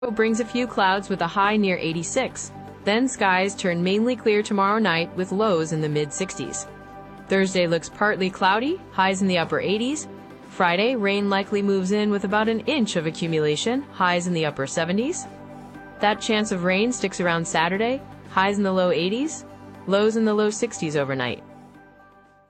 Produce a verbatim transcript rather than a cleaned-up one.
Brings a few clouds with a high near eighty-six. Then skies turn mainly clear tomorrow night with lows in the mid sixties. Thursday looks partly cloudy, highs in the upper eighties. Friday, rain likely moves in with about an inch of accumulation, highs in the upper seventies. That chance of rain sticks around Saturday, highs in the low eighties, lows in the low sixties overnight.